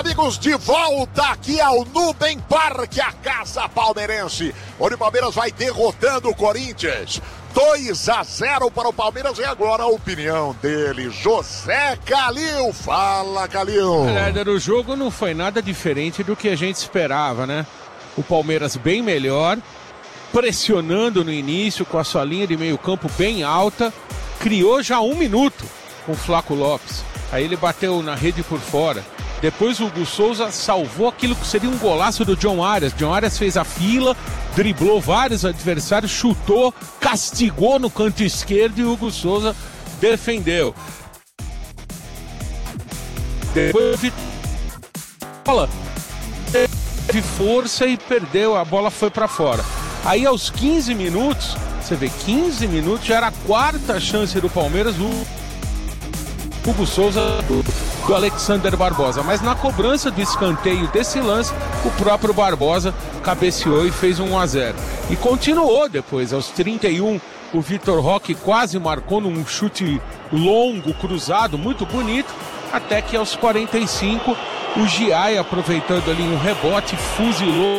amigos, de volta aqui ao Nubem Parque, a casa palmeirense, onde o Palmeiras vai derrotando o Corinthians. 2-0 para o Palmeiras. E agora a opinião dele, José Calil. Fala, Calil. O jogo não foi nada diferente do que a gente esperava, né? O Palmeiras bem melhor, pressionando no início, com a sua linha de meio campo bem alta. Criou já 1 minuto com o Flaco Lopes. Aí ele bateu na rede por fora. Depois o Hugo Souza salvou aquilo que seria um golaço do John Arias. John Arias fez a fila, driblou vários adversários, chutou, castigou no canto esquerdo e o Hugo Souza defendeu. Depois bola teve força e perdeu, a bola foi para fora. Aí aos 15 minutos, você vê, 15 minutos já era a 4ª chance do Palmeiras, o Hugo Souza do Alexander Barbosa, mas na cobrança do escanteio desse lance, o próprio Barbosa cabeceou e fez 1-0. E continuou depois, aos 31, o Vitor Roque quase marcou num chute longo, cruzado, muito bonito, até que aos 45, o Giai, aproveitando ali um rebote, fuzilou.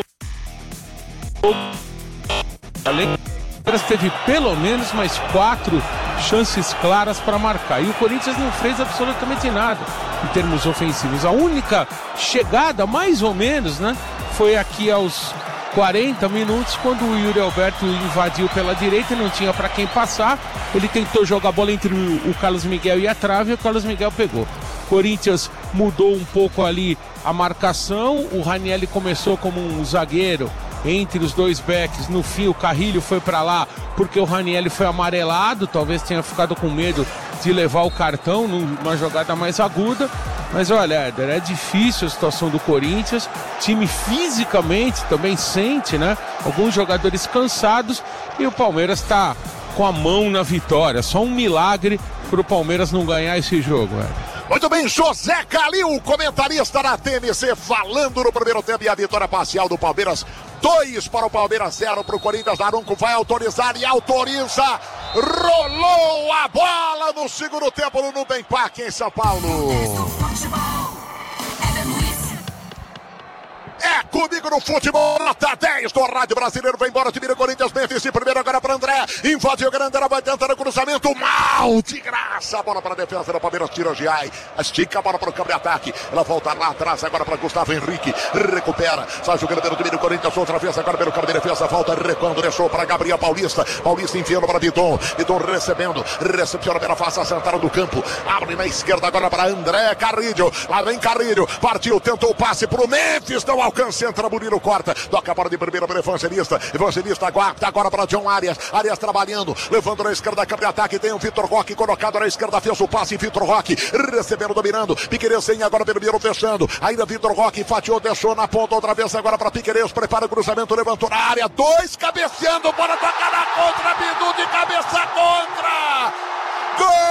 Palmeiras teve pelo menos mais 4 chances claras para marcar. E o Corinthians não fez absolutamente nada em termos ofensivos. A única chegada, mais ou menos, né, foi aqui aos 40 minutos, quando o Yuri Alberto invadiu pela direita e não tinha para quem passar. Ele tentou jogar a bola entre o Carlos Miguel e a trave e o Carlos Miguel pegou. Corinthians mudou um pouco ali a marcação. O Ranieri começou como um zagueiro entre os dois backs. No fim o Carrilho foi para lá porque o Ranieri foi amarelado, talvez tenha ficado com medo de levar o cartão numa jogada mais aguda. Mas olha, Éder, é difícil a situação do Corinthians, time fisicamente também sente, né? Alguns jogadores cansados e o Palmeiras está com a mão na vitória. Só um milagre para o Palmeiras não ganhar esse jogo, Éder. Muito bem, José Calil, comentarista da TMC, falando no primeiro tempo e a vitória parcial do Palmeiras. 2 para o Palmeiras, 0 para o Corinthians. Naranjo vai autorizar e autoriza. Rolou a bola no segundo tempo no Nubem Parque em São Paulo. É comigo no futebol, nota 10 do Rádio Brasileiro. Vai embora, time do Corinthians, Memphis, primeiro agora para André. Invadiu o Grandera, vai tentando o cruzamento. Mal, de graça. A bola para a defesa do Palmeiras, tira o Giai. Estica a bola para o campo de ataque. Ela volta lá atrás agora para Gustavo Henrique. Recupera, sai jogando pelo time do Corinthians. Outra vez agora pelo campo de defesa. Volta recuando, deixou para Gabriel Paulista. Paulista enfiando para Vidon. Vidon recebendo, recepciona pela face central do campo. Abre na esquerda agora para André Carrilho. Lá vem Carrilho. Partiu, tentou o passe para o Memphis. Não alcança, entra Murilo, corta. Toca a bola de primeira para Evangelista. Evangelista aguarda agora para John Arias. Arias trabalhando, levando na esquerda, campo de ataque. Tem o Vitor Roque colocado na esquerda. Fez o passe, Vitor Roque recebendo, dominando. Piquerez sem agora pelo Miro, fechando. Ainda Vitor Roque fatiou, deixou na ponta outra vez agora para Piquerez. Prepara o cruzamento, levantou na área. 2 cabeceando, bora tocar na contra. Bidu de cabeça contra. Gol!